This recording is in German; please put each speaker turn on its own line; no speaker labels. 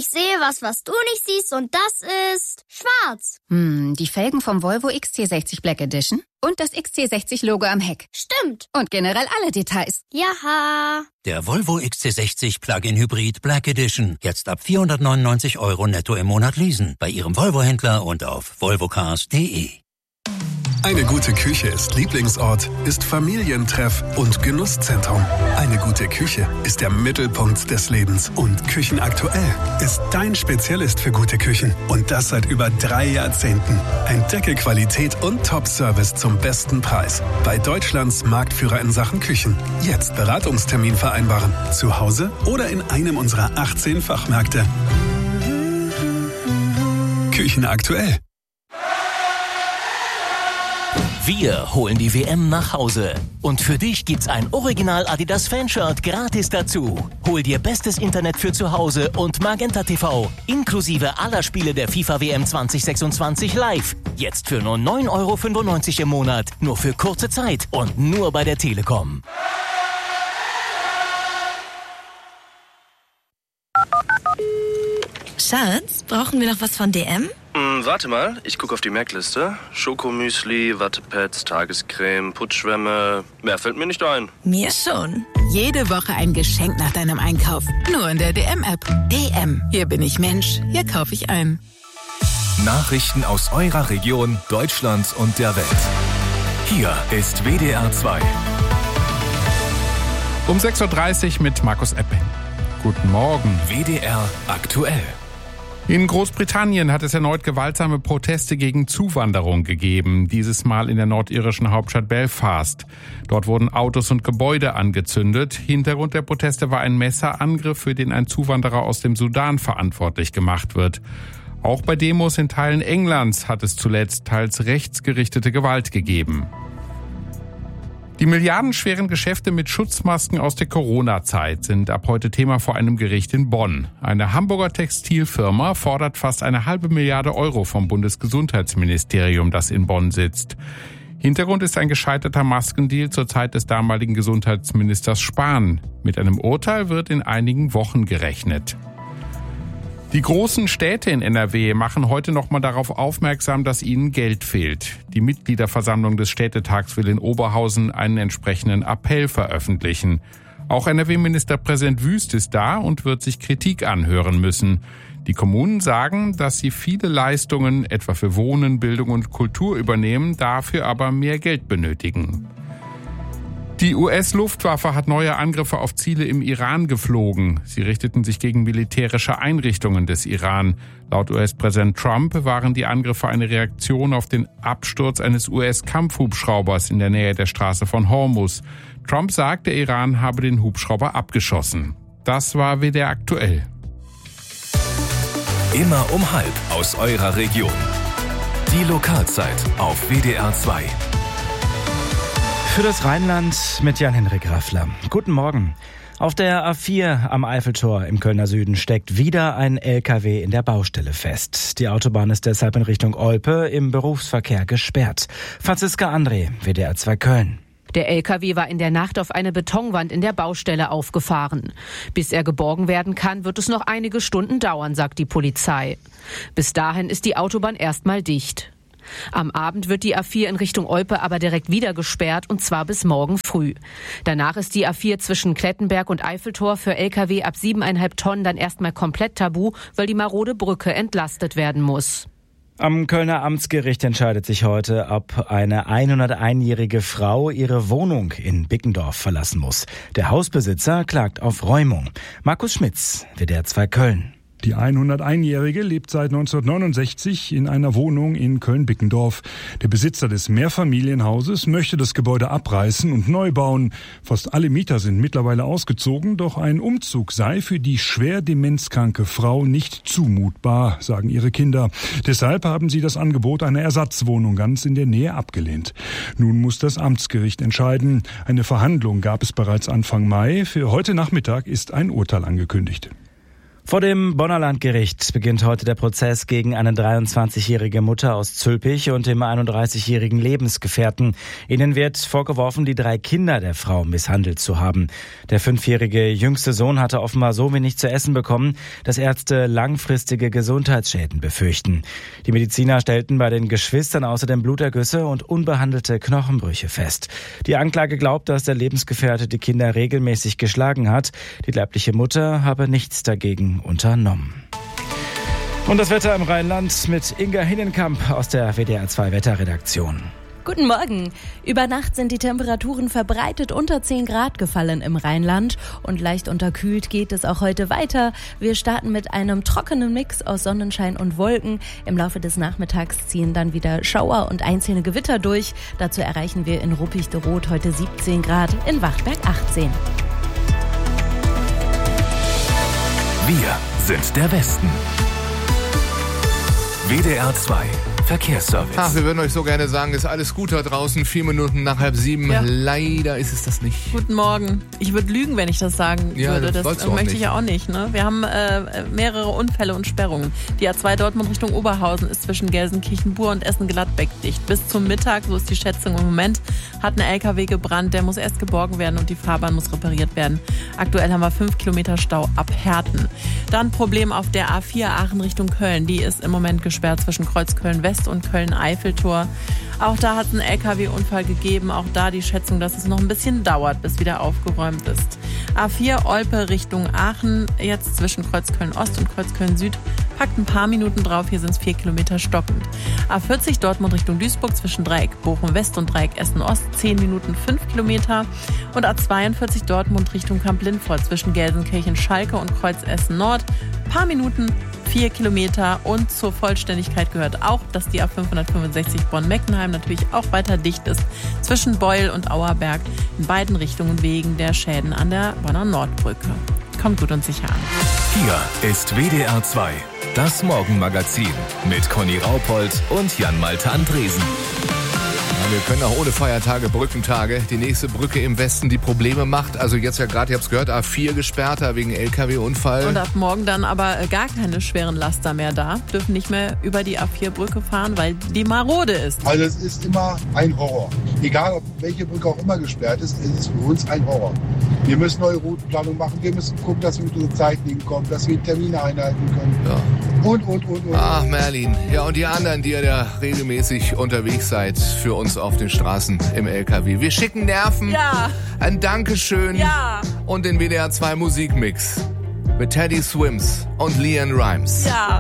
Ich sehe was du nicht siehst und das ist schwarz.
Die Felgen vom Volvo XC60 Black Edition und das XC60-Logo am Heck.
Stimmt.
Und generell alle Details.
Jaha.
Der Volvo XC60 Plug-in Hybrid Black Edition. Jetzt ab 499 € netto im Monat leasen. Bei Ihrem Volvo-Händler und auf volvocars.de.
Eine gute Küche ist Lieblingsort, ist Familientreff und Genusszentrum. Eine gute Küche ist der Mittelpunkt des Lebens. Und Küchenaktuell ist dein Spezialist für gute Küchen. Und das seit über 3 Jahrzehnten. Entdecke Qualität und Top-Service zum besten Preis. Bei Deutschlands Marktführer in Sachen Küchen. Jetzt Beratungstermin vereinbaren. Zu Hause oder in einem unserer 18 Fachmärkte. Küchenaktuell.
Wir holen die WM nach Hause. Und für dich gibt's ein Original Adidas Fanshirt gratis dazu. Hol dir bestes Internet für zu Hause und Magenta TV. Inklusive aller Spiele der FIFA WM 2026 live. Jetzt für nur 9,95 € im Monat. Nur für kurze Zeit und nur bei der Telekom.
Schatz, brauchen wir noch was von DM?
Warte mal, ich gucke auf die Merkliste. Schokomüsli, Wattepads, Tagescreme, Putzschwämme. Mehr fällt mir nicht ein.
Mir schon.
Jede Woche ein Geschenk nach deinem Einkauf. Nur in der DM-App. DM. Hier bin ich Mensch. Hier kaufe ich ein.
Nachrichten aus eurer Region, Deutschland und der Welt. Hier ist WDR 2.
Um 6.30 Uhr mit Markus Epping. Guten Morgen.
WDR aktuell.
In Großbritannien hat es erneut gewaltsame Proteste gegen Zuwanderung gegeben, dieses Mal in der nordirischen Hauptstadt Belfast. Dort wurden Autos und Gebäude angezündet. Hintergrund der Proteste war ein Messerangriff, für den ein Zuwanderer aus dem Sudan verantwortlich gemacht wird. Auch bei Demos in Teilen Englands hat es zuletzt teils rechtsgerichtete Gewalt gegeben. Die milliardenschweren Geschäfte mit Schutzmasken aus der Corona-Zeit sind ab heute Thema vor einem Gericht in Bonn. Eine Hamburger Textilfirma fordert fast 1,5 Milliarde € vom Bundesgesundheitsministerium, das in Bonn sitzt. Hintergrund ist ein gescheiterter Maskendeal zur Zeit des damaligen Gesundheitsministers Spahn. Mit einem Urteil wird in einigen Wochen gerechnet. Die großen Städte in NRW machen heute nochmal darauf aufmerksam, dass ihnen Geld fehlt. Die Mitgliederversammlung des Städtetags will in Oberhausen einen entsprechenden Appell veröffentlichen. Auch NRW-Ministerpräsident Wüst ist da und wird sich Kritik anhören müssen. Die Kommunen sagen, dass sie viele Leistungen, etwa für Wohnen, Bildung und Kultur übernehmen, dafür aber mehr Geld benötigen. Die US-Luftwaffe hat neue Angriffe auf Ziele im Iran geflogen. Sie richteten sich gegen militärische Einrichtungen des Iran. Laut US-Präsident Trump waren die Angriffe eine Reaktion auf den Absturz eines US-Kampfhubschraubers in der Nähe der Straße von Hormuz. Trump sagt, der Iran habe den Hubschrauber abgeschossen. Das war WDR aktuell.
Immer um 12:30 aus eurer Region. Die Lokalzeit auf WDR 2.
Für das Rheinland mit Jan-Henrik Raffler. Guten Morgen. Auf der A4 am Eiffeltor im Kölner Süden steckt wieder ein LKW in der Baustelle fest. Die Autobahn ist deshalb in Richtung Olpe im Berufsverkehr gesperrt. Franziska André, WDR 2 Köln.
Der LKW war in der Nacht auf eine Betonwand in der Baustelle aufgefahren. Bis er geborgen werden kann, wird es noch einige Stunden dauern, sagt die Polizei. Bis dahin ist die Autobahn erstmal dicht. Am Abend wird die A4 in Richtung Olpe aber direkt wieder gesperrt, und zwar bis morgen früh. Danach ist die A4 zwischen Klettenberg und Eiffeltor für Lkw ab 7,5 Tonnen dann erstmal komplett tabu, weil die marode Brücke entlastet werden muss.
Am Kölner Amtsgericht entscheidet sich heute, ob eine 101-jährige Frau ihre Wohnung in Bickendorf verlassen muss. Der Hausbesitzer klagt auf Räumung. Markus Schmitz, WDR 2 Köln.
Die 101-Jährige lebt seit 1969 in einer Wohnung in Köln-Bickendorf. Der Besitzer des Mehrfamilienhauses möchte das Gebäude abreißen und neu bauen. Fast alle Mieter sind mittlerweile ausgezogen, doch ein Umzug sei für die schwer demenzkranke Frau nicht zumutbar, sagen ihre Kinder. Deshalb haben sie das Angebot einer Ersatzwohnung ganz in der Nähe abgelehnt. Nun muss das Amtsgericht entscheiden. Eine Verhandlung gab es bereits Anfang Mai. Für heute Nachmittag ist ein Urteil angekündigt.
Vor dem Bonner Landgericht beginnt heute der Prozess gegen eine 23-jährige Mutter aus Zülpich und dem 31-jährigen Lebensgefährten. Ihnen wird vorgeworfen, die 3 Kinder der Frau misshandelt zu haben. Der 5-jährige jüngste Sohn hatte offenbar so wenig zu essen bekommen, dass Ärzte langfristige Gesundheitsschäden befürchten. Die Mediziner stellten bei den Geschwistern außerdem Blutergüsse und unbehandelte Knochenbrüche fest. Die Anklage glaubt, dass der Lebensgefährte die Kinder regelmäßig geschlagen hat. Die leibliche Mutter habe nichts dagegen unternommen. Und das Wetter im Rheinland mit Inga Hinnenkamp aus der WDR 2 Wetterredaktion.
Guten Morgen. Über Nacht sind die Temperaturen verbreitet unter 10 Grad gefallen im Rheinland und leicht unterkühlt geht es auch heute weiter. Wir starten mit einem trockenen Mix aus Sonnenschein und Wolken. Im Laufe des Nachmittags ziehen dann wieder Schauer und einzelne Gewitter durch. Dazu erreichen wir in Ruppichteroth heute 17 Grad, in Wachtberg 18.
Wir sind der Westen. WDR 2 Verkehrsservice.
Ach, wir würden euch so gerne sagen, ist alles gut da draußen. 4 Minuten nach 6:30. Ja. Leider ist es das nicht.
Guten Morgen. Ich würde lügen, wenn ich das sagen würde. Das möchte ich ja auch nicht. Ne? Wir haben mehrere Unfälle und Sperrungen. Die A2 Dortmund Richtung Oberhausen ist zwischen Gelsenkirchen-Bur und Essen-Gladbeck dicht. Bis zum Mittag, so ist die Schätzung im Moment, hat ein LKW gebrannt. Der muss erst geborgen werden und die Fahrbahn muss repariert werden. Aktuell haben wir 5 Kilometer Stau ab Herten. Dann Problem auf der A4 Aachen Richtung Köln. Die ist im Moment gesperrt zwischen Kreuzköln-West und Köln-Eiffeltor. Auch da hat es einen LKW-Unfall gegeben. Auch da die Schätzung, dass es noch ein bisschen dauert, bis wieder aufgeräumt ist. A4 Olpe Richtung Aachen, jetzt zwischen Kreuzköln-Ost und Kreuzköln-Süd. Packt ein paar Minuten drauf, hier sind es 4 Kilometer stockend. A40 Dortmund Richtung Duisburg zwischen Dreieck Bochum-West und Dreieck Essen-Ost, 10 Minuten 5 Kilometer. Und A42 Dortmund Richtung Kamp-Lindfort zwischen Gelsenkirchen-Schalke und Kreuz Essen-Nord, paar Minuten 4 Kilometer. Und zur Vollständigkeit gehört auch, dass die A565 Bonn-Meckenheim natürlich auch weiter dicht ist zwischen Beul und Auerberg in beiden Richtungen wegen der Schäden an der Bonner Nordbrücke. Kommt gut und sicher an.
Hier ist WDR 2, das Morgenmagazin mit Conny Raupold und Jan-Malte Andresen.
Wir können auch ohne Feiertage, Brückentage. Die nächste Brücke im Westen, die Probleme macht. Also jetzt ja gerade, ihr habt es gehört, A4 gesperrt wegen LKW-Unfall.
Und ab morgen dann aber gar keine schweren Laster mehr da. Dürfen nicht mehr über die A4-Brücke fahren, weil die marode ist.
Also es ist immer ein Horror. Egal, ob welche Brücke auch immer gesperrt ist, es ist für uns ein Horror. Wir müssen neue Routenplanung machen. Wir müssen gucken, dass wir mit unseren Zeiten hinkommen, dass wir Termine einhalten können.
Ja.
Und.
Ach, Merlin. Ja, und die anderen, die ihr da regelmäßig unterwegs seid für uns auf den Straßen im LKW. Wir schicken Nerven.
Ja.
Ein Dankeschön.
Ja.
Und den WDR 2 Musikmix mit Teddy Swims und Leanne Rimes.
Ja.